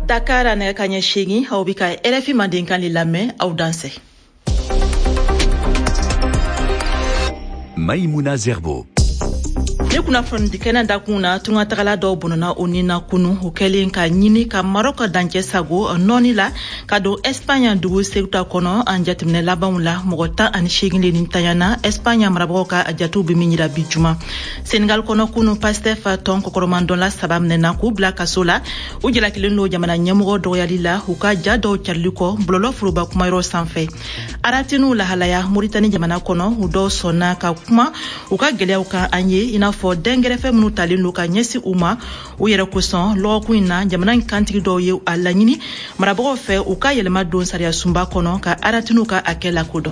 Dakar a nɛgɛ kaɲɛ 8 aw bi ka RFI mandenkan de lamɛn aw danse. Maïmouna Zerbo. Ne kunnafoni kɛnɛ da kun na tunga tagala dɔw bonona o ni na kunu o kɛlen ka ɲini ka Maroc dancɛ sago nɔni la ka don Espagne dugu Ceuta kɔnɔ an jateminɛ labanw la mɔgɔ 18 le ni tayana Espagne marabagaw ka jatu bi min yira bi juma. Senegal kɔnɔ kunu Pastef tɔn kɔkɔrɔman la saba minɛna k'u bila kaso la u jalakilen do jamana ɲɛmɔgɔ dɔgɔyali la u ka ja dɔw carili kɔ bulɔlɔ foroba kumayɔrɔ sanfɛ. Aratinu lahalaya Mauritanie jamana kɔnɔ u dɔw sɔnna ka kuma u ka gɛlɛyaw kan an ye ina fɔ dɛngɛrɛfɛ minnu talen do ka ɲɛsi u ma u yɛrɛ kosɔn lɔgɔkun in na jamana in kantigi dɔw ye a laɲini marabagaw fɛ u ka yɛlɛma don sariya sunba kɔnɔ ka Aratinu ka akɛ lakodɔn.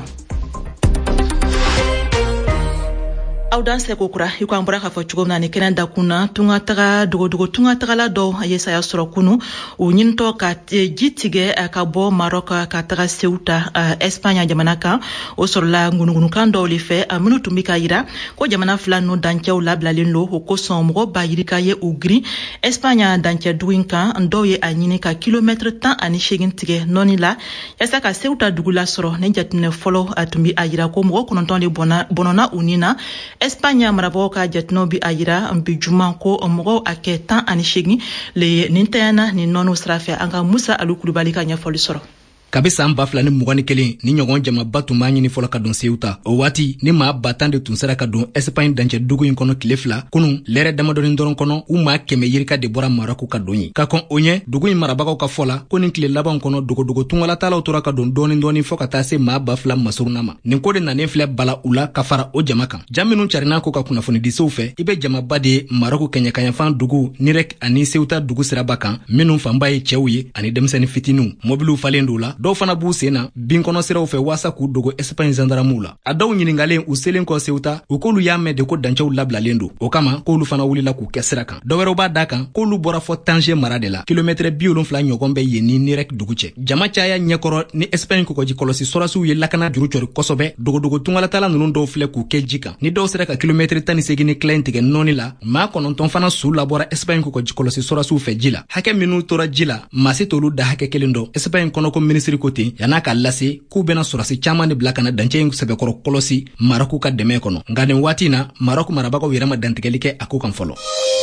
Aw dan seko kura i ko an bɔra k'a fɔ cogo min na ni kɛnɛ da kun na tunga tunga tagala dɔw a ye saya sɔrɔ kunu u ɲinitɔ ka ji tigɛ ka bɔ Maroc ka taga Ceuta Espagne jamana kan o sɔrɔla ngunugunukan dɔw le fɛ minnu tun bi ka yira ko jamana fila nu dancɛw labilalen lo o kosɔn mɔgɔ b'a yiri ka ye u girin Espagne dancɛ dugu in kan dɔw ye a ɲini ka kilomètre 18 tigɛ nɔni la yasa ka Ceuta dugu la sɔrɔ ni jateminɛ fɔlɔ a tun bi a yira ko mɔgɔ 9 de bɔnɔna u ni na Espagne marabagaw ka jateminɛw bi a yira bi juma ko mɔgɔw a kɛ 18 le nin tayana ni nɔnɔ sira fɛ an ka Musa Alu Kulubali ka ɲɛfɔli sɔrɔ. Kabi san 2021 ni ɲɔgɔn jamaba tun b'a ɲini fɔlɔ ka don Ceuta o waati ni maa 10 de tun sera ka don Espagne dancɛ dugu in kɔnɔ tile 2 kunun lɛrɛ damadɔni dɔrɔn kɔnɔ u maa 100 yirika de bɔra Maroc ka don ye ka kɔn o ɲɛ dugu in marabagaw ka fɔ la ko nin tile laban kɔnɔ dogodogo tungalatalaw tora ka don dɔɔni fɔ ka taa se maa 2000 masuruna ma nin ko de nanen filɛ bala u la ka fara o jama kan jam minnu carina ko ka kunnafoni disew fɛ i bɛ jamaba de Maroc kɛɲɛkaɲafan dugu Nirek ani Ceuta dugu siraba kan minnu fanba ye cɛw ye ani denmisɛnnin fitiniw mobiliw falen do la dɔw fana b'u sena bin kɔnɔ siraw fɛ wasa k'u dogo Espagne gendarmew la a dɔw ɲiningalen u selen kɔ Ceuta u k'olu y'a mɛn de ko dancɛw labilalen do o kama k'olu fana wulila k'u kɛ sira kan dɔwɛrɛw b'a da kan k'olu bɔra fɔ Tanger mara de la kilomètre 70 ɲɔgɔn bɛ yen ni Nirek dugu cɛ jama caya ɲɛkɔrɔ ni Espagne kɔkɔji kɔlɔsi sɔrasiw ye lakana juru cɔri kosɛbɛ dogodogo tungalatala ninnu dɔw filɛ k'u kɛ ji kan ni dɔw sera ka kilomètre 18 ni tila in tigɛ nɔni la maa 9 fana su labɔra Espagne kɔkɔji kɔlɔsi sɔrasiw fɛ ji la hakɛ minnu tora ji la maa si t'olu da hakɛ kelen dɔ Espagne kɔnɔko minisiri ko ten yan'a ka lase k'u bɛna sɔrasi caman de bila kana dancɛ in sɛbɛkɔrɔ kɔlɔsi Maroc ka dɛmɛ kɔnɔ nka nin waati na Maroc marabagaw yɛrɛ ma dantigɛli kɛ a ko kan fɔlɔ.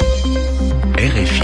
RFI.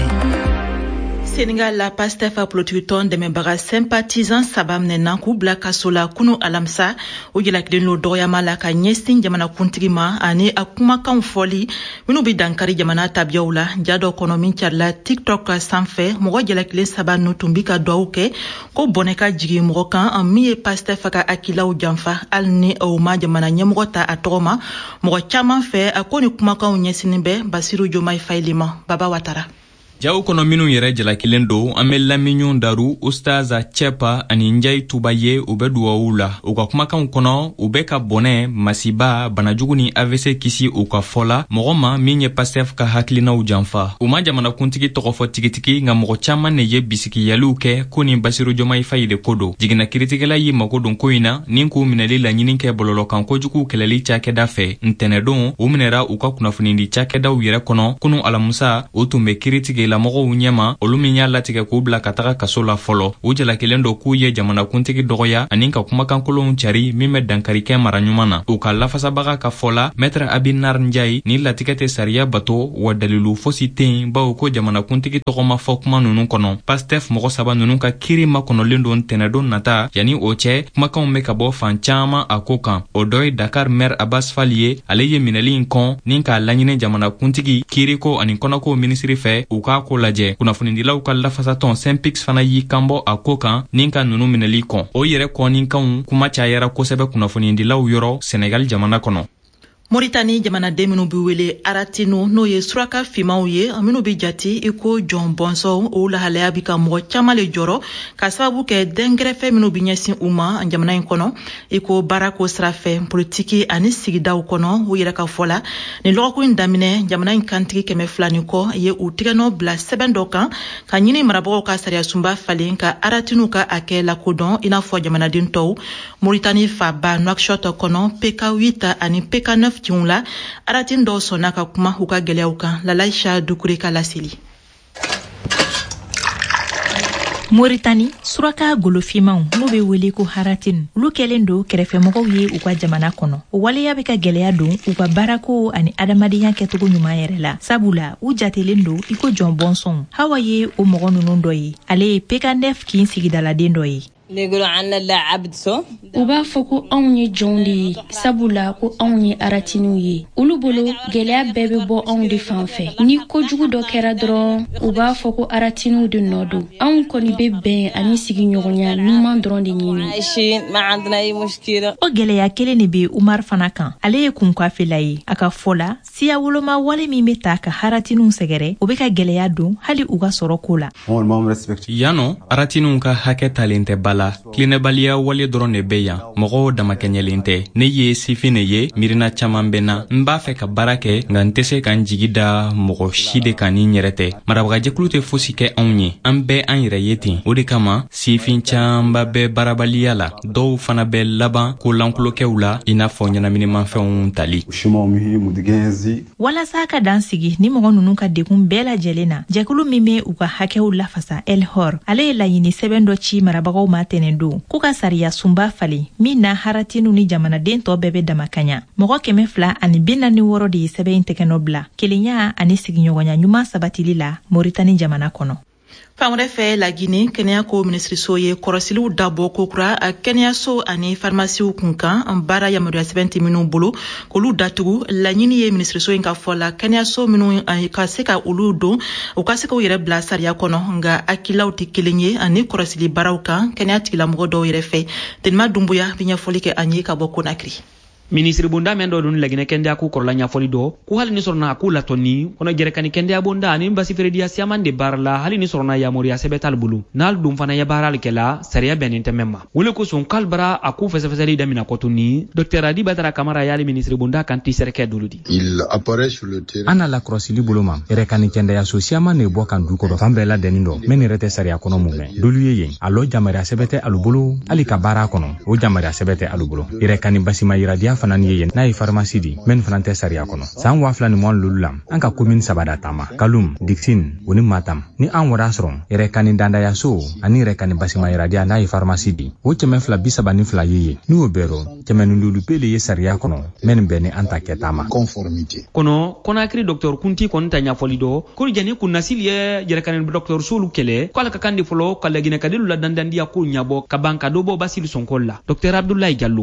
Senegal la Pastef politique tɔn dɛmɛbaga sympathisant saba minɛna k'u bila kaso la kunu alamisa o jalakilen lo dɔgɔyama la ka ɲɛsin jamana kuntigi ma ani a kumakanw fɔli minnu bi dankari jamana tabiyaw la ja dɔ kɔnɔ min carila TikTok sanfɛ mɔgɔ jalakilen saba nu tun bi ka duwawu kɛ ko bɔnɛ ka jigi mɔgɔ kan min ye Pastef ka hakilaw janfa hali ni o ma jamana ɲɛmɔgɔ ta a tɔgɔ ma mɔgɔ caman fɛ a ko ni kumakanw ɲɛsinin bɛ Basiru Jomayi Faye ma Baba Watara. Jaw kɔnɔ minnu yɛrɛ jalakilen do an bɛ lamɛnɲɔgɔn daru Ustaza Cɛpa ani Njayi Tuba ye u bɛ duwawu la u ka kumakanw kɔnɔ u bɛ ka bɔnɛ masiba banajugu ni AVC kisi u ka fɔ la mɔgɔ ma min ye Pastef ka hakilinaw janfa u ma jamana kuntigi tɔgɔ fɔ tigitigi nka mɔgɔ caman ne ye bisikiyaliw kɛ ko nin Basiru Jomayi Faye de ko do jigina kiritigɛla yi mako don ko in na nin k'u minɛli laɲini kɛ bɔlɔlɔkan kojugu kɛlɛli cakɛda fɛ ntɛnɛdon u minɛra u ka kunnafoni di cakɛdaw yɛrɛ kɔnɔ kunu alamusa o tun bɛ kiritigɛ lamɔgɔw ɲɛma olu min y'a latigɛ k'u bila ka taga kaso la fɔlɔ u jalakilen do k'u ye jamana kuntigi dɔgɔya ani ka kumakan kolonw cari min bɛ dankari kɛ mara ɲuman na u ka lafasabaga ka fɔ la Maître Abinar Njayi ni latigɛ tɛ sariya bato wa dalilu fosi tɛ bawo ko jamana kuntigi tɔgɔ ma fɔ kuma ninnu kɔnɔ Pastef mɔgɔ saba ninnu ka kiiri makɔnɔlen don ntɛnɛdon nata yanni o cɛ kumakanw bɛ ka bɔ fan caman a ko kan o dɔ ye Dakar maire Abbas Fall ye ale ye minɛli in kɔn ni k'a laɲini jamana kuntigi kiiriko ani kɔnɔko minisiri fɛ u ka ko lajɛ kunnafonidilaw ka lafasatɔn Synpics fana y'i kanbɔ a ko kan ni ka nunu minɛli kɔn o yɛrɛ kɔninkanw kuma cayara kosɛbɛ kunnafonidilaw yɔrɔ Senegal jamana kɔnɔ. Mauritanie jamanaden minnu bi wele Aratinu n'o ye suraka fimaw ye minnu bi jati iko Jɔn Bɔnsɔn o lahalaya bi ka mɔgɔ caman le jɔrɔ ka sababu kɛ dɛngɛrɛfɛ minnu bi ɲɛsin u ma jamana in kɔnɔ iko baarako sira fɛ politiki ani sigidaw kɔnɔ u yɛrɛ ka fɔ la ni lɔgɔko in daminɛ jamana in kantigi 200 ni kɔ ye u tigɛnɔ bila sɛbɛn dɔ kan ka ɲini marabagaw ka sariya sunba falen ka Aratinu ka akɛ lakodɔn i n'a fɔ jamanaden tɔw Mauritanie faba Nouakchott kɔnɔ PK8 ani PK9 tiɲu la Aratinu dɔw sɔnna ka kuma u ka gɛlɛyaw kan Lalaisha Dukure ka laseli. Mauritanie suraka golofimaw n'u be wele ko haratin olu kɛlen do kɛrɛfɛmɔgɔw ye u ka jamana kɔnɔ o waleya bɛ ka gɛlɛya don u ka baarako ani adamadenya kɛcogo ɲuman yɛrɛ la sabula u jatelen do iko jɔn bɔnsɔn hawa ye o mɔgɔ ninnu dɔ ye ale ye P9 kin sigidaladen dɔ ye u b'a fɔ ko anw ye jɔnw de ye sabula ko anw ye aratiniw ye olu bolo gɛlɛya bɛɛ bɛ bɔ anw de fan fɛ ni kojugu dɔ kɛra dɔrɔn u b'a fɔ ko aratiniw de nɔ don anw kɔni bɛ bɛn ani sigiɲɔgɔnya ɲuman dɔrɔn de ɲini o gɛlɛya kelen de bɛ Umar fana kan ale ye kunkafela ye a ka fɔ la siya woloma wale min bɛ ta ka haratiniw sɛgɛrɛ o bɛ ka gɛlɛya don hali u ka sɔrɔ ko la yano aratiniw ka hakɛ talen tɛ bala tilenɛbaliya wale dɔrɔn de bɛ yan mɔgɔw damakɛɲɛlen tɛ ne ye sifin ne ye miirina caman bɛ na n b'a fɛ ka baara kɛ nka n tɛ se ka n jigi da mɔgɔ si de kan ni n yɛrɛ tɛ marabagajɛkulu tɛ fosi kɛ anw ye an bɛɛ an yɛrɛ ye ten o de kama sifin caanba bɛ baarabaliya la dɔw fana bɛ laban ko lankulokɛw la i n'a fɔ ɲɛnaminimafɛnw tali walasa ka dan sigi ni mɔgɔ ninnu ka dekun bɛɛ lajɛlen na jɛkulu min bɛ u ka hakɛw lafasa El Hor ale ye laɲini sɛbɛn dɔ ci marabagaw ma tɛnɛn don k'u ka sariya sunba falen min na haratinu ni jamanaden tɔ bɛɛ bɛ damakanya mɔgɔ 246 de ye sɛbɛn in tɛgɛnɔ bila kelenya ani sigiɲɔgɔnya ɲuman sabatili la Mauritanie jamana kɔnɔ. Fan wɛrɛ fɛ Lagine kɛnɛya ko minisiriso ye kɔrɔsiliw dabɔ kokura kɛnɛyaso ani farmasiw kunkan baara yamaruya sɛbɛn tɛ minnu bolo k'olu datugu laɲini ye minisiriso in ka fɔ la kɛnɛyaso minnu ka se ka olu don u ka se k'u yɛrɛ bila sariya kɔnɔ nka hakilaw tɛ kelen ye ani kɔrɔsili baaraw kan kɛnɛya tigilamɔgɔ dɔw yɛrɛ fɛ Tenima Dumbuya bɛ ɲɛfɔli kɛ an ye ka bɔ Konakri. Ministre bonda men do dun lagine kende aku korla nyafoli do ku hali ni sorna aku la tonni kono jerekani kende bonda ani mbasi ferediya siaman de barla hali ni sorna ya moriya sebetal bulu nal dum fana ya baral kela sariya benin tememma wole ko son kalbara aku fesefeseli damina kotuni Dr Adi Batara Kamara yali ministre bonda kanti serke doludi il apparaît sur le terrain ana la krosili buluma jerekani kende ya sosiama ne bo kan du ko do fambela denindo men rete sariya kono mume dolu ye alo jamara sebete alubulu ali ka bara kono o jamara sebete alubulu jerekani basima iradia fanan ye na yi pharmacie di men fanante sariya kono san wafla ni mon lulam an ka commune sabada tama kalum diksin woni matam ni an wara sron ere kani danda ya so ani ere kani basima iradia na yi pharmacie di o cheme fla bisaba ni fla ye ni obero cheme lulu pele ye sariya kono men bene anta ketama conformité kono Konakri docteur Kunti kon tanya folido ko jani kun nasil ye jere kani docteur sulu kele ko la kandi folo kala gine kadilu la dandandia ko nyabo kabanka do bo basil sonkolla docteur Abdoulaye Diallo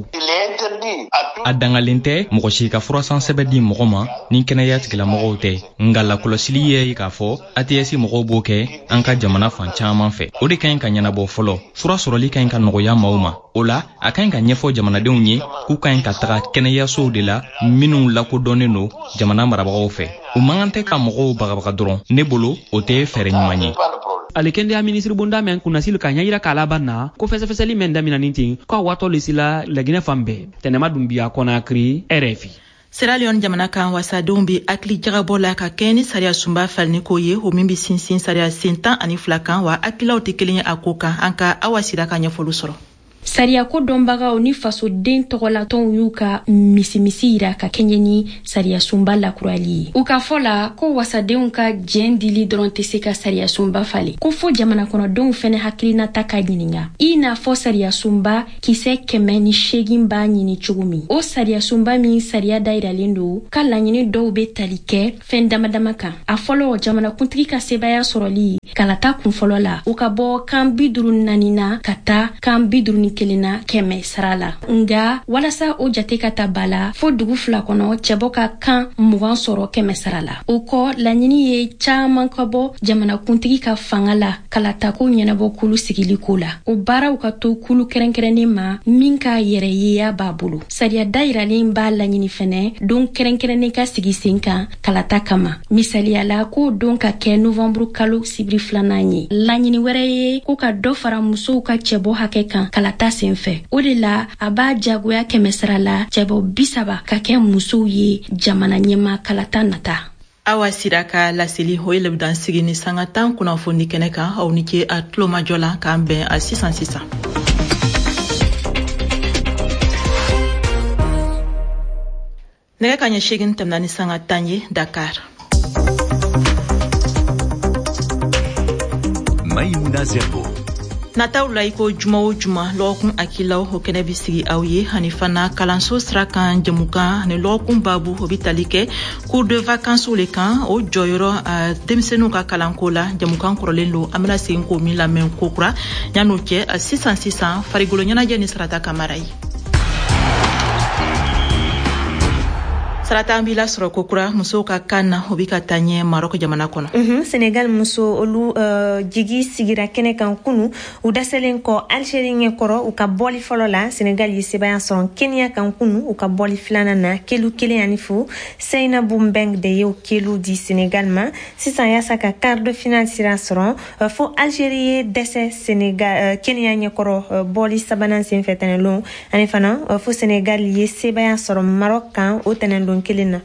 a dangalen tɛ mɔgɔ si ka furasan sɛbɛn di mɔgɔ ma ni kɛnɛya tigilamɔgɔw tɛ nga lakɔlɔsili ye k'a fɔ ATS mɔgɔw b'o kɛ an ka jamana fan caman fɛ o de ka ɲi ka ɲɛnabɔ fɔlɔ fura sɔrɔli ka ɲi ka nɔgɔya maaw ma o la a ka ɲi ka ɲɛfɔ jamanadenw ye k'u ka ɲi ka taga kɛnɛyasow de la minnu lakodɔnnen do jamana marabagaw fɛ u man kan tɛ ka mɔgɔw bagabaga dɔrɔn ne bolo o tɛ fɛɛrɛ ɲuman ye alikende a ministre bonda men kunasil ka nyayira kala banna ko fesefeseli men damina nintin ko wato lisila lagine fambe Tenema Dumbuya Konakri RFI. Sierra Leone jamana kan wasadenw bi akili jagabɔ la ka kɛ ni sariya sunba falini ko ye o min bi sinsin sariya sentan ani fila kan wa akilaw tɛ kelen ye a ko kan an ka Awa Sira ka ɲɛfɔli sɔrɔ. Sariya ko dɔnbagaw ni fasoden tɔgɔlatɔnw y'u ka misimisi yira ka kɛɲɛ ni sariya sunba lakurali ye. U ka fɔ la ko wasadenw ka jɛn dili dɔrɔn tɛ se ka sariya sunba falen ko fɔ jamana kɔnɔdenw fɛnɛ hakilinata ka ɲininga i n'a fɔ sariya sunba kisɛ 180 b'a ɲini cogo min o sariya sunba min sariya dayiralen do ka laɲini dɔw be tali kɛ fɛn damadama kan a fɔlɔ jamanakuntigi ka sebaya sɔrɔli kalata kun fɔlɔ la u ka bɔ kan 54 na ka ta kan 51 kɛmɛ sara la nga walasa o jate ka ta bala fo dugu fila kɔnɔ cɛbɔ ka kan 20 sɔrɔ kɛmɛ sara la o kɔ laɲini ye caman ka bɔ jamanakuntigi ka fanga la kalatako ɲɛnabɔ kulu sigili ko la o baaraw ka to kulu kɛrɛnkɛrɛnnen ma min ka yɛrɛ yeya b'a bolo sariya dayiralen b'a laɲini fɛnɛ don kɛrɛnkɛrɛnnen ka sigi sen kan kalata kama misaliyala ko don ka kɛ novembre kalo sibiri 2nan ye laɲini wɛrɛ ye ko ka dɔ fara musow ka cɛbɔ hakɛ kan kalata senfɛ o de la a b'a jagoya 100 sara la cɛbɔ 30 ka kɛ musow ye jamana ɲɛma kalata nata. Awa Sira ka laseli o ye lebudan sigi ni sanga 10 kunnafoni kɛnɛ kan aw ni ce a tulomajɔ la k'an bɛn a sisan. Nɛgɛ kanɲɛ 8 tɛmɛna ni sanga 10 ye Dakar. Maïmouna Zerbo. nataw la iko juma o juma lokun akilaw ho kene bisigi awye hanifana kalanso strakan jamuka ne lokun babu hobitalike cours de vacances le kan o joyoro demsenu ka kalankola jamukan korolelo amela sinko mi la men kokura nyano ke 600 farigolo nyana je ni sarata kamarai Sarata ambila soro kokura muso ka kana hobika tanye Maroko jamana kono. Senegal muso olu jigi sigira kene kan kunu udaselen ko Algerie koro u ka boli folo la Senegal yiseba ya son Kenya kan kunu u ka boli flana na kelu kele anifu Seyna Bumbeng de yo kelu di Senegal ma sisan ya saka quart de finale sira soron fo Algerie dese Senegal Kenya nye koro boli sabanan sin fetene long anifana fo Senegal yiseba ya soron Maroc kan o tenen kelina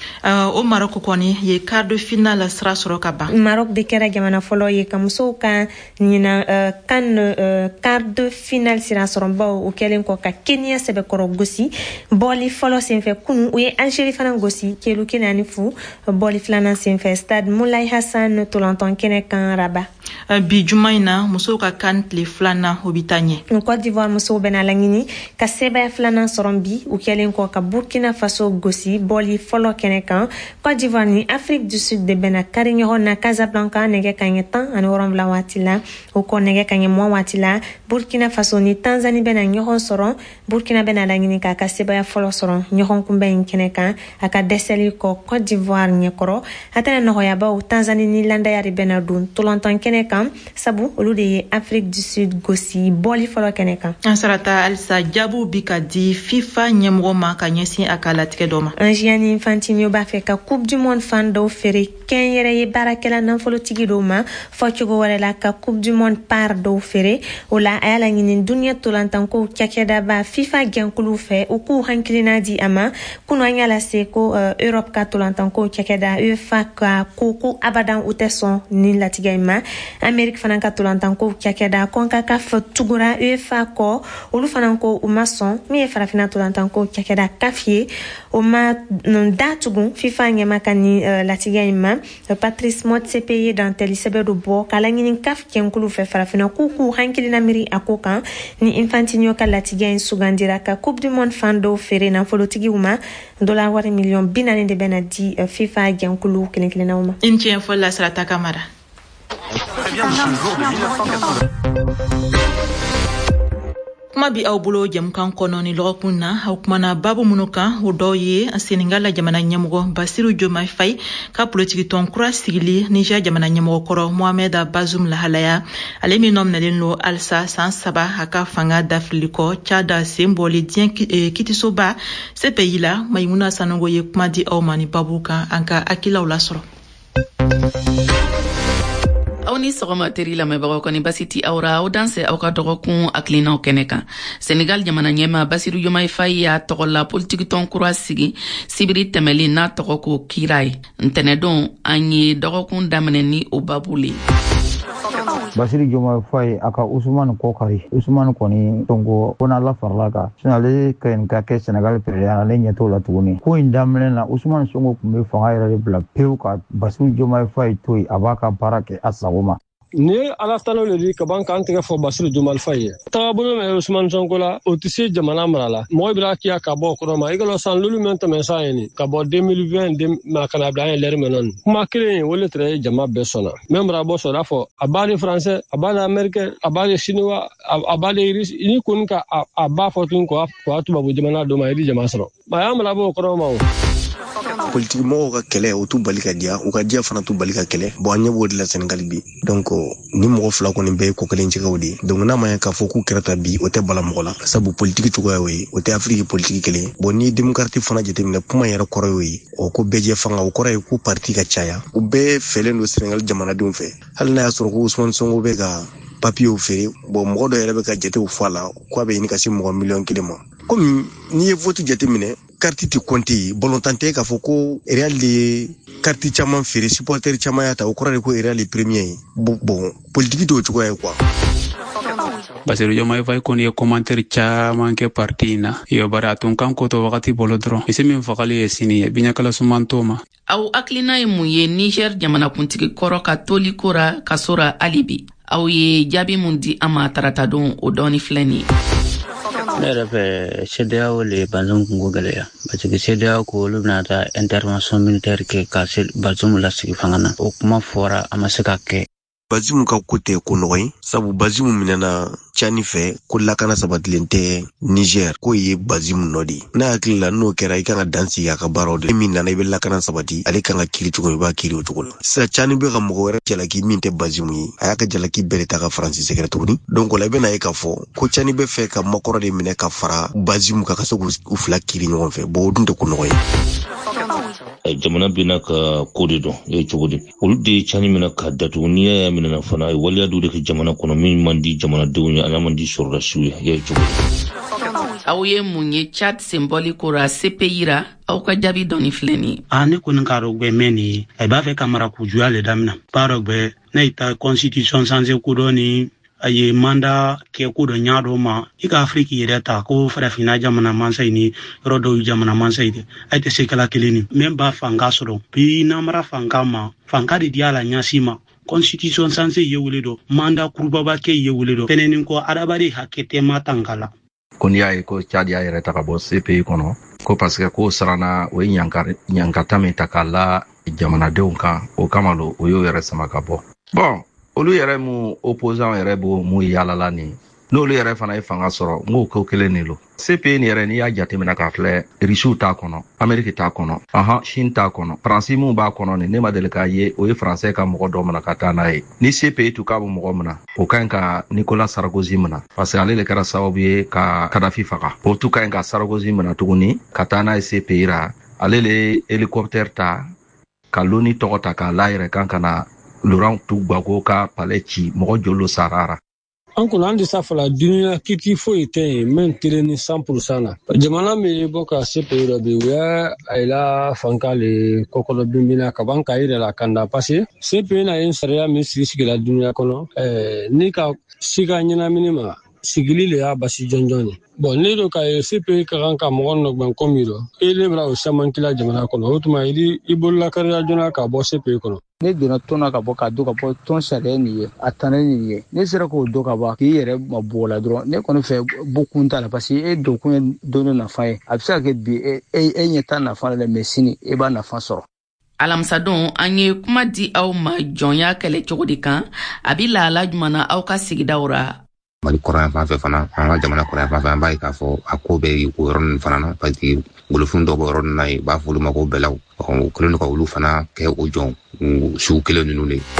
o Maroc koni ye quart de finale sera soro kaba Maroc de kera jamana folo ye kamso ka nina kan quart de finale sera soro ba o kelen ko ka Kenya sebe koro gosi boli folo sen fe kunu ye Algérie fana gosi kelu kenani fu boli flana sen fe stade Moulay Hassan tolanton kene kan Rabat bi jumaina muso ka kan le flana hobitanye Côte d'Ivoire muso benalangini ka sebe flana sorombi o kelen ko ka Burkina Faso gosi boli folo kene kan Côte d'Ivoire ni Afrique du Sud de bena karinyo na Casablanca nege kanye tan an worom la watila o ko nege kanye mo watila Burkina Faso ni Tanzanie bena nyohon soron Burkina benalangini ka sebe folo soron nyohon kumbe kene kan aka deseli ko Côte d'Ivoire nyekoro atana no hoyaba o Tanzanie ni landa yari bena dun tolonton kene kan sabu olu de ye Afrique du Sud gosi boli folo kene kan Sarata Alsa Jabu bikadi FIFA nyemro ma ka nyesi akala tike doma Gianni Infantino ba fe ka Coupe du Monde fan do fere ken yere ye barakela nan folo tigi doma fochugo wala ka Coupe du Monde par do fere ola ayala ngini dunya tolantan ko kyakeda ba FIFA genkulu fe o ku hankilina di ama kuno anyala se ko Europe ka tolantan ko kyakeda UEFA ka ko abadan uteson ni latigaima Amerique fana ka tolantan ko kyakeda CONCACAF tugura UEFA ko olu fana ko umason mi farafina tolantan ko kyakeda kafie oma datugun FIFA nyama kani latigaima Patrice Motsepe dans Telisebe do bo kala ngini kaf kenkulu fe farafina kuku hankilina miri akokan ni Infantino ka latigain sugandira ka Coupe du Monde fando fere na folotigi uma $1 million binane de benadi FIFA genkulu kelenkilena uma intien fo la Sarata Kamara kuma bi aw bolo jamkan kono ni lokunna hukmana babu munuka hudoye Senegal la jamana nyamugo Bassirou Diomaye Faye ka politique ton kura sigili Niger jamana nyamugo koro Mohamed Bazoum la halaya alemi nom na lenlo alsa sans saba haka fanga d'Afrique Tchada symbole dien kitisoba ce pays là Maimouna Sanongo ye kuma di awmani babuka anka akila ulasoro Awni sogoma teri la mebako koni basiti awra o danse awka dogokun aklina keneka Senegal jamana nyema Bassirou Diomaye Faye ya togola politique ton kura sigi sibiri temeli na togoko kirai ntenedon anyi dogokun damneni obabuli Bassirou Diomaye Faye aka Ousmane Kokari Ousmane koni tongo kona la farlaka sunale ken ka ke Senegal president le nyeto la tuguni ko indamle na Ousmane Sonko kumbe fanga ira bla peuka Bassirou Diomaye Faye toy abaka parake asagoma ni ala talo le di kaban kan tege fo Bassirou Diomaye Faye tabolo me Ousmane Sonko la otisi jamana marala mo bira kiya ka bo ko ma igalo san lulu mento mensayeni ka bo 2020 ma kana bla en ler menon ma kire wole tre jama besona même rabo so da fo abali français abali américain abali chinois abali russe ni kun ka aba fo tun ko atu babu jamana do ma di jama soro ma yam rabo ko ma politique mo ka kele o tu balika dia o ka dia fana tu balika kele bo anya bo de la Senegal bi donc ni mo fla ko ni be ko kelen ci kawdi donc na ma ka foku kerata bi o te bala mo la sabu politique to go we o te Afrique politique kele bo ni démocratie fana jete mina puma yara koro we o ko beje fanga o koro ko parti ka chaya o be felen do Senegal jamana dum fe hal na yasoro ko Ousmane Sonko be ga papier o fere bo mo do yere be ka jete o fala ko be ni ka si mo million kilima comme ni e vote jete mine carte ti compte volonté ka foko Real li carte chama fere supporter chama yata o korale ko Real li premier bon politique to ko e quoi Bassirou Diomaye Faye koni ye commentaire caman ke parti na yo bara tun kan ko to wakati bolo dron ise min fakali ye sini ye binya kala sumantoma aw aklina ye mun ye Niger jamana kuntigi koro ka toli kora kasora alibi aw ye jaabi mun di an ma tarata don o dɔɔni filɛ nin ye. Ne yɛrɛ fɛ CEDEAO le Bazoum kungo gɛlɛya parce que CEDEAO ko olu bɛna taa intervention militaire kɛ ka Bazoum lasigi fanga na o kuma fɔra a ma se ka kɛ. Bazoum ka kote ko nɔgɔyi sabu Bazoum minɛna Tchani fɛ ko lakana sabatilen tɛ Niger ko ye Bazoum nɔ de n'a hakili la n'o kɛra i kan ka dansi a ka baaraw de min nana i bɛ lakana sabati ale kan ka kiri cogo i b'a kiri o cogo la sisan Tchani bɛ ka mɔgɔ wɛrɛ jalaki min tɛ Bazoum ye a y'a ka jalaki bɛɛ de ta ka Faransi sɛgɛrɛ tuguni donc la i bɛna ye k'a fɔ ko Tchani bɛ fɛ ka makɔrɔ de minɛ ka fara Bazoum kan ka se k'u fila kiri ɲɔgɔn fɛ bon o dun tɛ ko nɔgɔ ye. Jamana bina ka ko de dɔn ye cogo di olu de Tchani mina ka datugu n'i y'a minɛ fana waliya dɔw de kɛ jamana kɔnɔ min man di jamanadenw ye ala man di sɔrɔdasiw ye cogo di. Aw ye mun ye Tchad symbolique ra CPI ra aw ka jaabi dɔɔni filɛ nin ye. Ne kɔni ka dɔn bɛ mɛn nin ye a b'a fɛ ka mara ko juguya le damina baara bɛ ne ye ta constitution sanse ko dɔ ni a ye mandat kɛ ko dɔ ɲa dɔ ma i ka Afrique yɛrɛ ta ko farafina jamana mansa ni yɔrɔ dɔw jamana mansa ye a tɛ se kala kelen ni même b'a fanga sɔrɔ bi n'amara fanga ma fanga de di a la ɲasi ma constitution sanse ye wele dɔ mandat kurubaba kɛ ye wele dɔ pɛnɛni ko adabari hakɛ tɛ ma tangala ko n'i y'a ye ko Tchad y'a yɛrɛ ta ka bɔ CPI kɔnɔ ko parce que ko sarana o ye ɲankata min ta k'a la jamanadenw kan o kama lo o y'o yɛrɛ sama ka bɔ bon olu yɛrɛ mu opposant yɛrɛ bo mu yalala ni n'olu yɛrɛ fana ye fanga sɔrɔ n ko kelen ni lo CPI ni yɛrɛ n'i y'a jateminɛ ka filɛ Risiw t'a kɔnɔ Amérique t'a kɔnɔ Chine t'a kɔnɔ Faransi mun b'a kɔnɔ ni ne ma deli k'a ye o ye Faransɛ ka mɔgɔ dɔ mina ka taa n'a ye ni CPI tun k'a bɛ mɔgɔ mina o ka ɲi ka Nicolas Sarkozy mina parce que ale le kɛra sababu ye ka Kadhafi faga o tun ka ɲi ka Sarkozy mina tuguni ka taa n'a ye CPI ra ale le hélicoptère ta ka loni tɔgɔ ta k'a la yɛrɛ kan ka na Laurent Gbagbo ka palais ci mɔgɔ jolo sarara an kɔni an de sa fala duniya kiti foyi tɛ yen min kelen ni 100% na jamana min bɔ ka CPI dɔ bi u y'a ayila fanga le kɔkɔlɔ bimbina ka ban ka yɛrɛ la kanda parce que CPI na ye sariya min sigila duniya kɔnɔ ni ka siga ɲɛnamini ma sigili le y'a basi jɔnjɔn ye bon ne do ka CPI ka kan ka mɔgɔ nɔgɔn komi dɔ e le bɛna o caman kila jamana kɔnɔ o tuma i bolola kariya joona ka bɔ CPI kɔnɔ ne donna tɔn na ka bɔ ka don ka bɔ tɔn sariya nin ye a tana nin ye ne sera k'o don ka bɔ k'i yɛrɛ ma bɔ o la dɔrɔn ne kɔni fɛ bɔkun t'a la parce que e dokun ye don nafa ye a bɛ se ka kɛ bi e ɲɛ t'a nafa la mɛ sini e b'a nafa sɔrɔ. Alamisadon an ye kuma di aw ma jɔnya kɛlɛ cogo di kan a bi lahala jumɛn na aw ka sigidaw ra. Mali kɔrɔyan fan fɛ fana an ka jamana kɔrɔyan fan fɛ an b'a ye k'a fɔ a ko bɛ o yɔrɔ ninnu fana na parce que golofin dɔw bɛ yɔrɔ ninnu na yen u b'a fɔ olu ma ko bɛlaw o kɛlen don ka olu fana kɛ o jɔn sugu kelen ninnu de.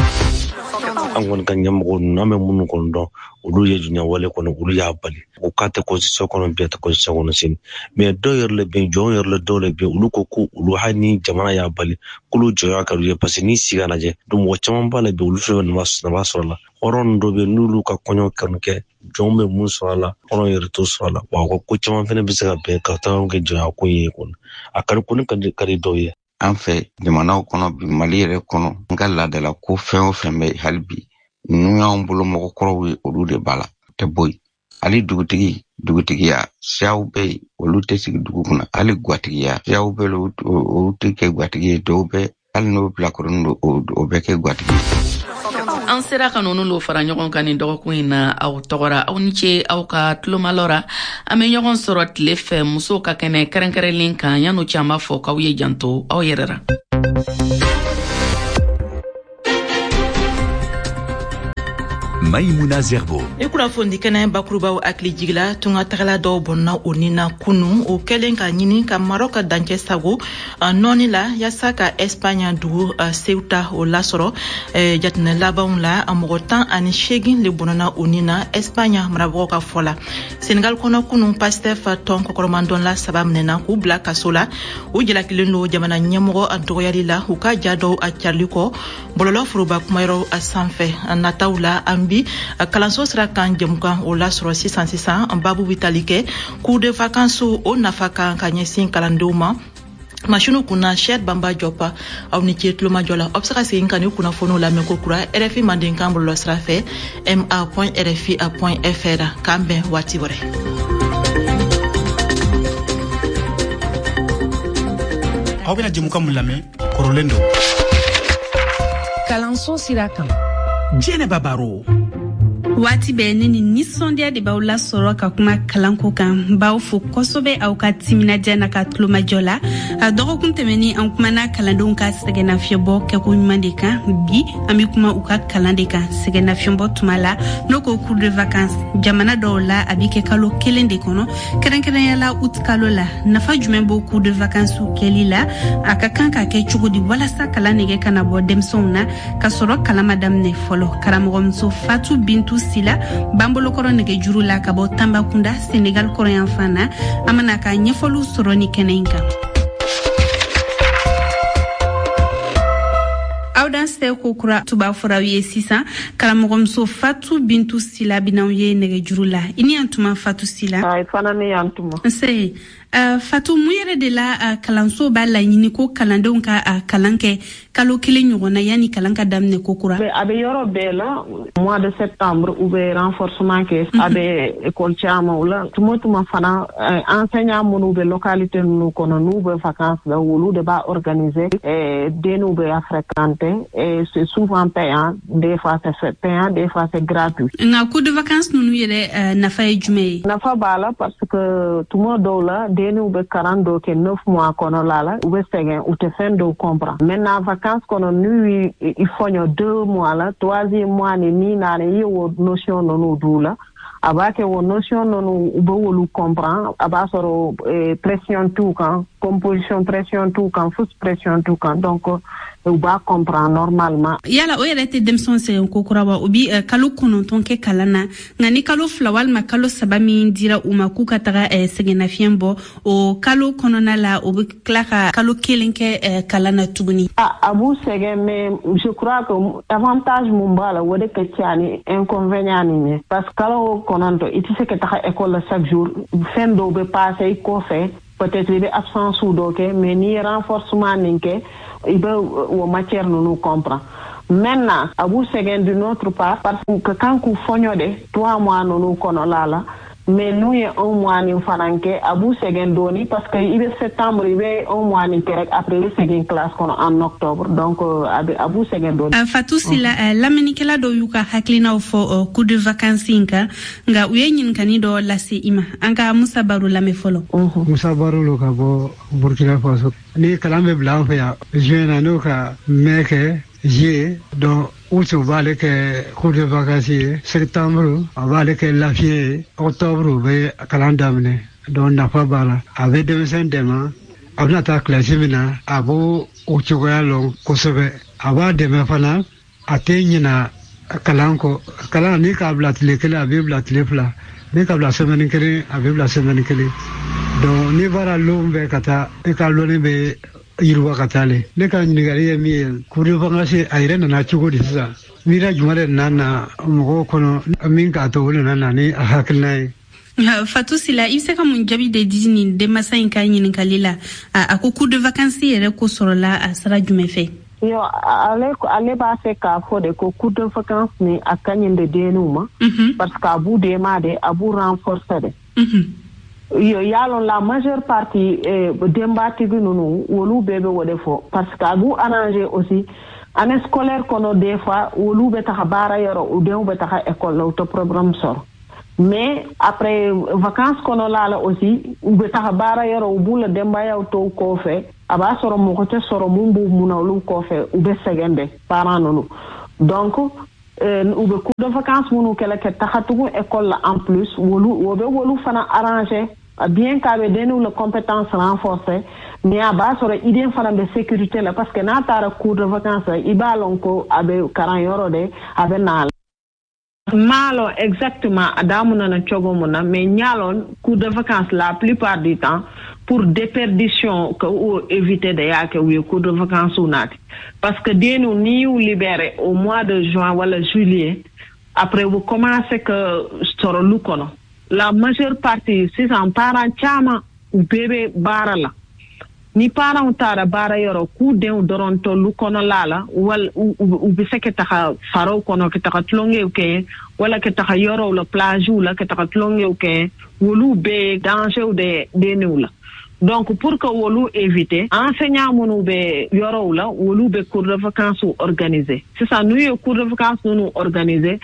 An kɔni ka ɲɛmɔgɔ ninnu an bɛ minnu kɔni dɔn olu ye junya wale kɔnɔ olu y'a bali o k'a tɛ constitution kɔnɔ bi a tɛ constitution kɔnɔ sini mais dɔw yɛrɛ la bɛ jɔn yɛrɛ la dɔw la bɛ olu ko olu hali ni jamana y'a bali k'olu jɔnya ka d'u ye parce que n'i sigi ka lajɛ donc mɔgɔ caman b'a la bi olu fɛn nafa sɔrɔ la hɔrɔn ninnu dɔw bɛ yen n'olu ka kɔɲɔ kanu kɛ jɔn bɛ mun sɔrɔ a la hɔrɔn yɛrɛ t'o sɔrɔ a la wa ko caman fana bɛ se ka bɛn ka taa kɛ jɔnya ko ye kɔni a ka di ko ne ka di dɔw ye. An fɛ jamanaw kɔnɔ bi Mali yɛrɛ kɔnɔ n ka laadala ko fɛn o fɛn bɛ hali bi ninnu y'anw bolo mɔgɔkɔrɔw ye olu de b'a la tɛ bɔ yen hali dugutigiya siyaw bɛ yen olu tɛ sigi dugu kɔnɔ hali gwatigiya siyaw bɛ yen olu tɛ kɛ gwatigi ye dɔw bɛ hali n'o bilakɔrɔnin don o bɛ kɛ gwatigi ye. An sera ka nunu lo fara ɲɔgɔn kan nin dɔgɔkun in na aw tɔgɔra aw ni ce aw ka tulomalɔra an bɛ ɲɔgɔn sɔrɔ tile fɛ musow ka kɛnɛ kɛrɛnkɛrɛnlen kan yan'o cɛ an b'a fɔ k'aw ye janto aw yɛrɛ ra. Maïmouna Zerbo. E kunnafoni kɛnɛ bakurubaw hakili jigila tunga tagala dɔw bɔnna o ni na kunu o kɛlen ka ɲini ka Maroc ka dancɛ sago nɔɔni la yasa ka Espagne dugu Ceuta o lasɔrɔ jatinɛ labanw la mɔgɔ 18 le bɔnna o ni na Espagne marabagaw ka fɔ la Senegal kɔnɔ kunu Pastef tɔn kɔkɔrɔmadɔn la 3 minɛna k'u bila kaso la u jalakilen don jamana ɲɛmɔgɔ a dɔgɔyali la u ka ja dɔw a carili kɔ bɔlɔlɔ foroba kumayɔrɔ a sanfɛ nataw la an bi kalanso sira kan jɛmukan o lasɔrɔ sisan babu bɛ tali kɛ cours de vacances o nafa kan ka ɲɛsin kalandenw ma machine kunna Cheikh Bamba Diop aw ni ce tulomajɔ la aw bɛ se ka segin ka ni kunnafoniw lamɛn ko kura RFI mandenkan bɔlɔlɔ sira fɛ ma.rfi.fr k'an bɛn waati wɛrɛ. Aw bɛna jɛmukan mun lamɛn kɔrɔlen don. Kalanso sira kan. Jɛnɛba Baro. Wati be ne ni nisɔndiya de b'aw la sɔrɔ ka kuma kalanko kan b'aw fo kosɛbɛ aw ka timinadiya na ka tulomajɔ la a dɔgɔkun tɛmɛni an kumana kalandenw ka sɛgɛnnafiɲɛbɔ kɛko ɲuman de kan bi an bɛ kuma u ka kalan de kan sɛgɛnnafiɲɛbɔ tuma la n'o ko cours de vacances jamana dɔw la a bɛ kɛ kalo 1 de kɔnɔ kɛrɛnkɛrɛnyala août kalo la nafa jumɛn b'o cours de vacances kɛli la a ka kan ka kɛ cogo di walasa kalan nege kana bɔ denmisɛnw na ka sɔrɔ kalan ma daminɛ fɔlɔ karamɔgɔmuso Fatou Bintou Sila bambolokɔrɔ nege juru la ka bɔ Tambakunda Sénégal kɔrɔ yan fan na an bɛna ka ɲɛfɔliw sɔrɔ ni kɛnɛ in kan. Audanse ko kura tuba fɔraw ye sisan karamɔgɔmuso Fatou Bintou Sila binaw ye nege juru la ini antuma Fatou Sila ay fana ne antuma se Fatou mu yɛrɛ de la kalanso b'a laɲini ko kalandenw ka kalan kɛ kalo 1 ɲɔgɔn na yani kalan ka daminɛ ko kura a bɛ yɔrɔ bɛɛ la mois de septembre u bɛ renforcement kɛ a bɛ école caman la tuma fana enseignant minnu bɛ localité ninnu kɔnɔ n'u bɛ vacances la olu de b'a organiser denw bɛ a fréquenter c'est souvent payant des fois c'est payant des fois c'est gratuit nka cours de vacances ninnu yɛrɛ nafa ye jumɛn ye nafa b'a la parce que tuma dɔw la denw bɛ kalan dɔ kɛ 9 mois kɔnɔ la u bɛ sɛgɛn u tɛ fɛn dɔw comprendre maintenant vacances kɔnɔ n'u i fɔɲɔ 2 mois la 3e mois ni naani i ye o notion ninnu d'u la a b'a kɛ o notion ninnu u bɛ wolu comprendre a b'a sɔrɔ pression t'u kan composition pression t'u kan fausse pression t'u kan donc u b'a comprendre normalement. Yala o yɛrɛ tɛ denmisɛnw sɛgɛn ko kura wa u bi kalo 9 kɛ kalan na nka ni kalo 2 walima kalo 3 min dira u ma k'u ka taga sɛgɛnnafiɲɛ bɔ o kalo kɔnɔna la u bɛ tila ka kalo 1 kɛ kalan na tuguni. A b'u sɛgɛn mais je crois que avantage mun b'a la o de ka ca ni inconvénient ni ye parce que kalo 9 i tɛ se ka taga école la chaque jour fɛn dɔw bɛ passer i kɔfɛ peut-être i bɛ absence dɔw kɛ mais n'i ye renforcement nin kɛ i bɛ o matière ninnu comprendre maintenant a b'u sɛgɛn d'une autre part parce que kan k'u fɔɲɔ de 3 mois ninnu kɔnɔ la mais n'u ye 1 mois nin fana kɛ a b'u sɛgɛn dɔɔni parce que i bɛ septembre i bɛ 1 mois nin kɛ après i bɛ segin classe kɔnɔ en octobre donc a b'u sɛgɛn dɔɔni. Fatou Sila lamɛnnikɛla dɔw y'u ka hakilinaw fɔ cours de vacances in kan nka u ye ɲininkali dɔ lase i ma an ka Musa Baro lamɛn fɔlɔ. Musa Baro lo ka bɔ Burkina Faso ni kalan bɛ bila an fɛ yan juin na n'o ka mai kɛ juillet donc août u b'ale kɛ cours de vacances ye septembre a b'ale kɛ lafiɲɛ ye octobre u bɛ kalan daminɛ donc nafa b'a la a bɛ denmisɛn dɛmɛ a bɛna taa kilasi min na a b'o o cogoya lɔn kosɛbɛ a b'a dɛmɛ fana a tɛ ɲina kalan kɔ kalan ni k'a bila tile 1 a bɛ bila tile 2 ni k'a bila semaine 1 a bɛ bila semaine 1 donc ni baara lon bɛ ka taa i ka lɔnni bɛ yiriwa ka taa le ne ka ɲininkali ye min ye cours de vacances a yɛrɛ nana cogo di sisan miira jumɛn de nana mɔgɔw kɔnɔ min k'a to o nana ni a hakilina ye. Fatou Sila i bɛ se ka mun jaabi de di nin denmansa in ka ɲininkali la a ko cours de vacances yɛrɛ ko sɔrɔla a sira jumɛn fɛ. Yo ale b'a fɛ k'a fɔ de ko cours de vacances ni a ka ɲi de denw ma parce que a b'u dɛmɛ de a b'u renforcer de. Yo yalon la majeure partie denbatigi ninnu olu bɛɛ bɛ o de fɔ parce que a b'u arranger aussi année scolaire kɔnɔ des fois olu bɛ taga baara yɔrɔ u denw bɛ taga école la u tɛ programme sɔrɔ mais après vacances kɔnɔ la aussi u bɛ taga baara yɔrɔ u b'u la denbayaw tɔw kɔfɛ a b'a sɔrɔ mɔgɔ tɛ sɔrɔ mun b'u mun na olu kɔfɛ u bɛ sɛgɛn de parents ninnu donc u bɛ cours de vacances minnu kɛlɛ kɛ taga tugun école la en plus o bɛ wolu fana arranger bien k'a bɛ denw la compétence renforcer mais a b'a sɔrɔ i den fana bɛ sécurité la parce que n'a taara cours de vacances i b'a lɔn ko a bɛ kalan yɔrɔ de a bɛ na m'a lɔn exactement a da mun nana cogo mun na mais ɲ'a lɔn cours de vacances la plupart du temps pour déperdition que ou éviter de y'a kɛ u ye cours de vacances naati parce que denw n'i y'u libéré au mois de juin wala juillet après vous commencez que sɔrɔ lu kɔnɔ la majeure partie sisan parents caman u bɛɛ bɛ baara la ni parents taara baara yɔrɔ k'u denw dɔrɔn to lu kɔnɔ la wala u bɛ se ka taga faraw kɔnɔ ka taga tulonkɛw kɛ wala ka taga yɔrɔw la plagew la ka taga tulonkɛw kɛ wolu bɛ danger de denw la donc pour que wolu éviter enseignant minnu bɛ yɔrɔw la wolu bɛ cours de vacances organiser sisan n'u ye cours de vacances ninnu organiser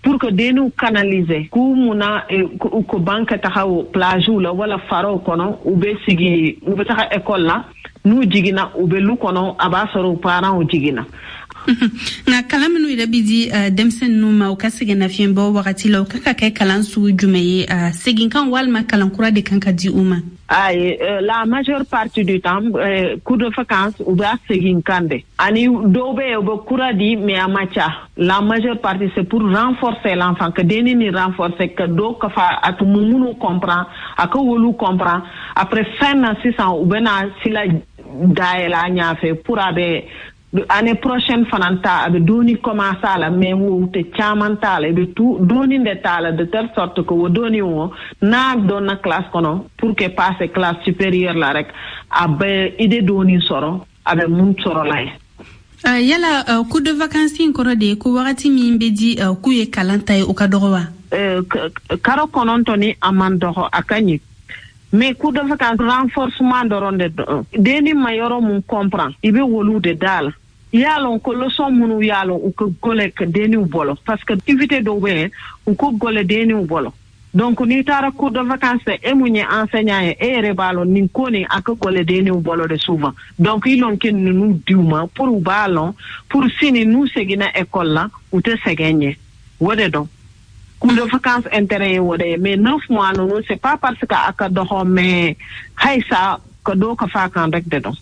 pour que denu canaliser ku muna ko banque taxaw plage la wala faro kono ube sigi ube taxa école la nu jigina ube lu kono aba soro parent o jigina nga kalamnu ida bidi demsen numa o kasige na fiembo wakati lo kaka kai kalan su jumeye sigin kan walma kalan kura de kan kadi uma la majeure partie du temps cours de vacances ou ba sigin kande ani dobe o kura di me amacha la majeure partie c'est pour renforcer l'enfant que deni ni renforcer que do ka fa atu munu comprend aka wolu comprend après fin na 600 ou bena sila daela nya fait pour abe année prochaine fananta abe doni commencer la mais wo te chamantala be tout doni detala de telle sorte que wo doni wo na donna classe kono pour que passe classe supérieure la rek abe ide doni soro abe mun soro lay yala coup de vacances encore de ko wakati mi mbedi ku ye kalanta o kadorowa karo konontoni amandoro akani mais coup de vacances renforcement de ronde deni mayoro mun comprend ibe wolu de dal yalon ko leçon munu yalon ou ko golek deni u bolo parce que activité do we ou ko gole deni u bolo donc ni tara cours de vacances e munye enseignant e rebalo nin koni ak gole deni u bolo de souvent donc ilon ken nu diuma pour balon pour sini nu segina école la ou te segenye wode donc cours de vacances intérêt wode mais 9 mois non c'est pas parce que aka doxo mais haysa ko do ka fa kan rek de donc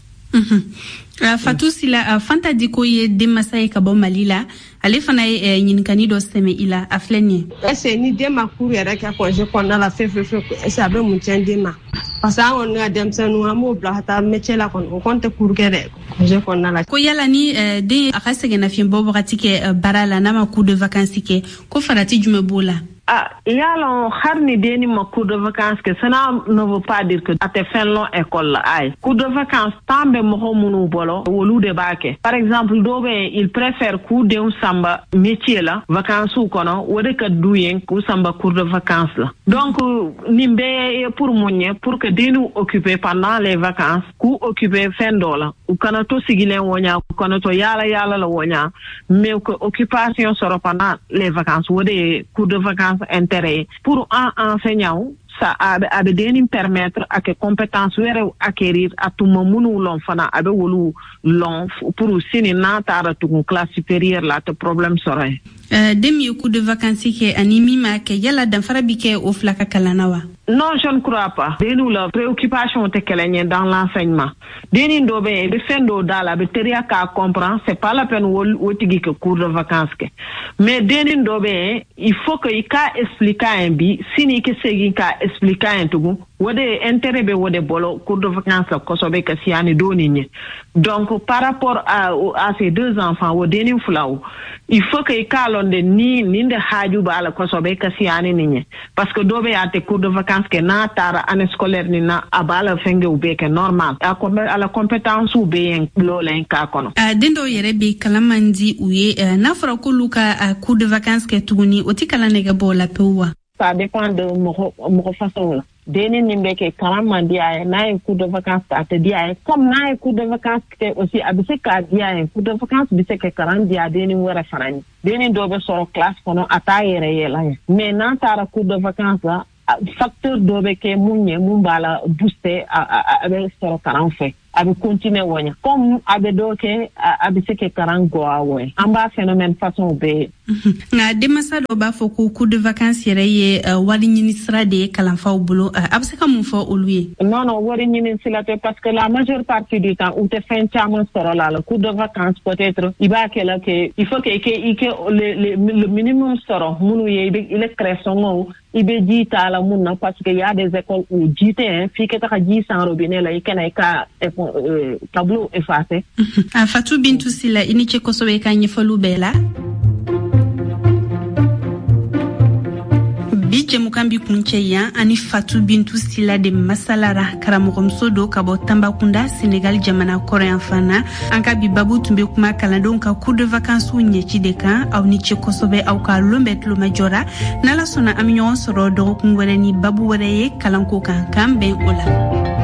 Fatou sila fanta diko ye demasai ka bo malila ale fana ye nyinkani do seme ila aflenye ese ni dema kuru ya raka ko je konna la fefe ese abe mu dema parce que on a dem sanu amo bla hata meche la kon konte kuru kere ko je konna la ko yala ni de akasege na fimbo bokatike barala na ma coup de vacances ke ko farati jume bola yalon harni deni ma cours de vacances que cela ne veut pas dire que ate fenlon école la ay cours de vacances tambe mo munu bolo wolu de bake par exemple dobe il préfère cours de samba métier la vacances ou kono wode ka duyen ku samba cours de vacances la donc nimbe pour monye pour que deni occuper pendant les vacances ku occuper fendo la ou kana to sigilen wonya kana to yala la wonya mais que occupation sera pendant les vacances wode cours de vacances intérêt pour un enseignant ça a de permettre à que compétences were acquérir à tout moment l'on fana abe wolu l'on pour sini na tara tout classe supérieure là te problème serait demi coup de vacances ke animi ma ke yalla dan farabike o flaka kalanawa non je ne crois pas denu la préoccupation te kelenye dans l'enseignement deni ndobe be fendo dala be teria ka comprendre c'est pas la peine wotigi que cours de vacances ke mais deni ndobe il faut que il ka expliquer un bi sini ke segi ka expliquer un tugu wode intérêt be wode bolo cours de vacances ko sobe ka siani doni ni donc par rapport à ces deux enfants wodeni fulaw il faut que kalonde ni ninde haju bala ko sobe ka siani ni parce que dobe ate cours de vacances que na tara année scolaire ni na abala fenge ubeke normal à la compétence ou bien lolen ka kono dendo yere be kalamandi uye na fara ko luka cours de vacances que tuni otikala nega bola pewa ça dépend de mo façon la deni nimbeke kalamandi ay na cours de vacances ate dia comme na cours de vacances que aussi abise ka dia cours de vacances bise que karandi a deni wara farani deni dobe soro classe kono atayere yela mais na tara cours de vacances la facteur dobe ke munye mumbala booster abe soro karan fait abe continuer wonya comme abe doke abe seke karan go awe amba phénomène façon be na demasa do ba fo coup de vacances yere ye wali ministre de kalanfa bulo abseka mun fo oluye non wari nyini silate parce que la majeure partie du temps ou te fin chama soro la le coup de vacances peut-être iba ke la ke il faut que le minimum soro munu ye il est cresson ibe jita la munna parce que y a des écoles où jité fi ke ta ji sans robinet la ikena ka tableau effacé Fatou Bintou Sila iniche kosobe kanye folu bela bije mukambi kuncheya ani Fatou Bintou Sila de masalara karamogom sodo kabo Tambakunda Sénégal jamana korean fana anka bibabu tumbe kuma kalando ka coup de vacances unyechi deka au niche kosobe au ka lombetlo majora nala sona aminyon soro do kungwere ni babu wereye kalanko kan kambe ola